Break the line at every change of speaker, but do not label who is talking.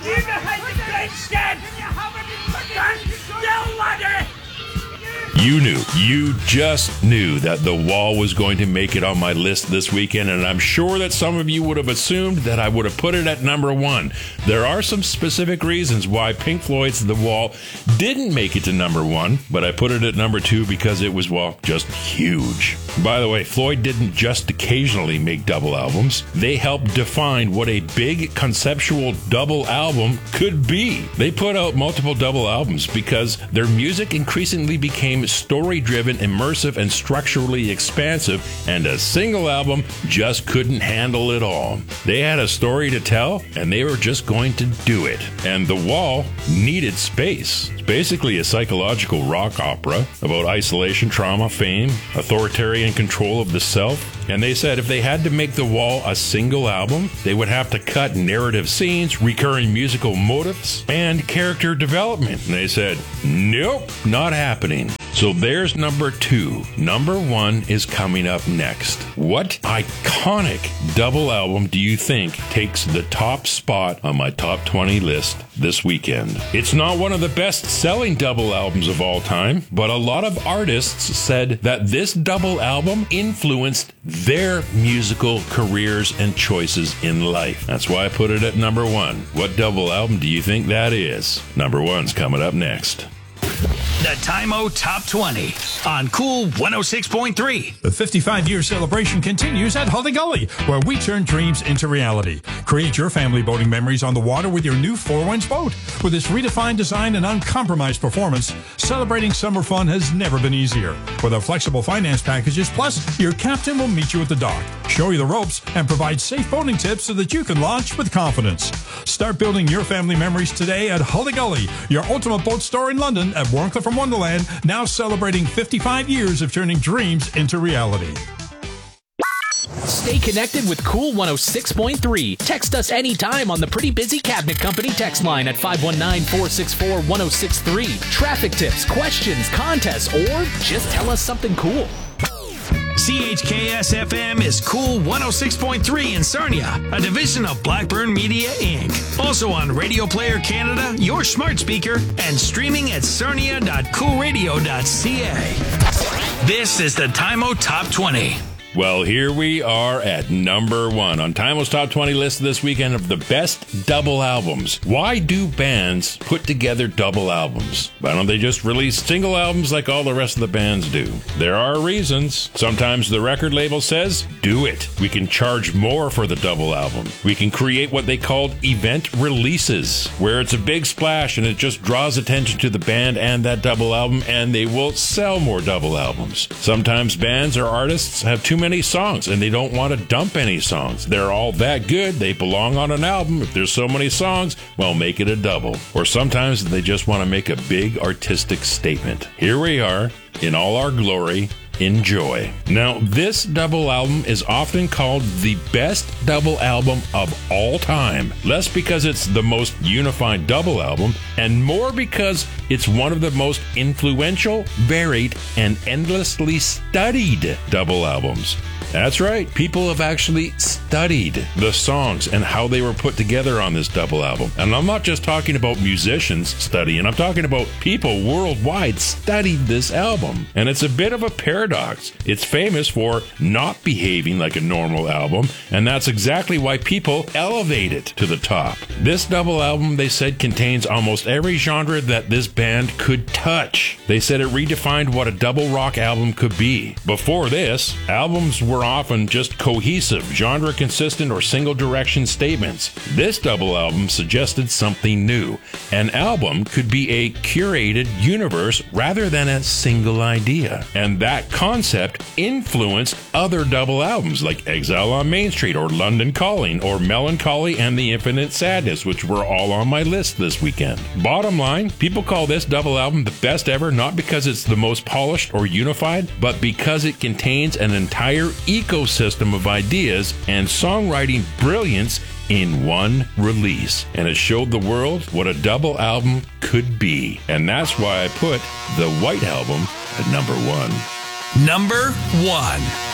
You just knew that The Wall was going to make it on my list this weekend, and I'm sure that some of you would have assumed that I would have put it at number one. There are some specific reasons why Pink Floyd's The Wall didn't make it to number one, but I put it at number two because it was, well, just huge. By the way, Floyd didn't just occasionally make double albums. They helped define what a big conceptual double album could be. They put out multiple double albums because their music increasingly became story-driven, immersive, and structurally expansive, and a single album just couldn't handle it all. They had a story to tell, and they were just going to do it. And The Wall needed space. It's basically a psychological rock opera about isolation, trauma, fame, authoritarian control of the self. And they said if they had to make The Wall a single album, they would have to cut narrative scenes, recurring musical motifs, and character development. And they said, nope, not happening. So there's number two. Number one is coming up next. What iconic double album do you think takes the top spot on my top 20 list this weekend? It's not one of the best-selling double albums of all time, but a lot of artists said that this double album influenced their musical careers and choices in life. That's why I put it at number one. What double album do you think that is? Number one's coming up next.
The Time-O Top 20 on Cool 106.3.
The 55-year celebration continues at Hully Gully, where we turn dreams into reality. Create your family boating memories on the water with your new 4-Winds boat. With its redefined design and uncompromised performance, celebrating summer fun has never been easier. With our flexible finance packages, plus your captain will meet you at the dock, show you the ropes, and provide safe boating tips so that you can launch with confidence. Start building your family memories today at Hully Gully, your ultimate boat store in London at Warncliffe from Wonderland, now celebrating 55 years of turning dreams into reality.
Stay connected with Cool 106.3. Text us anytime on the Pretty Busy Cabinet Company text line at 519-464-1063. Traffic tips, questions, contests, or just tell us something cool.
CHKS-FM is Cool 106.3 in Sarnia, a division of Blackburn Media, Inc. Also on Radio Player Canada, your smart speaker, and streaming at sarnia.coolradio.ca. This is the Time-O Top 20.
Well, here we are at number one on Time-O's Top 20 list this weekend of the best double albums. Why do bands put together double albums? Why don't they just release single albums like all the rest of the bands do? There are reasons. Sometimes the record label says, do it. We can charge more for the double album. We can create what they called event releases, where it's a big splash and it just draws attention to the band and that double album, and they will sell more double albums. Sometimes bands or artists have too many songs and they don't want to dump any songs. They're all that good, they belong on an album. If there's so many songs, well, make it a double. Or sometimes they just want to make a big artistic statement. Here we are in all our glory. Enjoy. Now, this double album is often called the best double album of all time. Less because it's the most unified double album, and more because it's one of the most influential, varied, and endlessly studied double albums. That's right, people have actually studied the songs and how they were put together on this double album. And I'm not just talking about musicians studying, I'm talking about people worldwide studied this album. And it's a bit of a paradox. It's famous for not behaving like a normal album, and that's exactly why people elevate it to the top. This double album, they said, contains almost every genre that this band could touch. They said it redefined what a double rock album could be. Before this, albums were often just cohesive, genre-consistent, or single-direction statements. This double album suggested something new. An album could be a curated universe rather than a single idea. And that concept influenced other double albums like Exile on Main Street, or London Calling, or Melancholy and the Infinite Sadness, which were all on my list this weekend. Bottom line, people call this double album the best ever, not because it's the most polished or unified, but because it contains an entire ecosystem of ideas and songwriting brilliance in one release. And it showed the world what a double album could be. And that's why I put the White Album at number one.
Number one.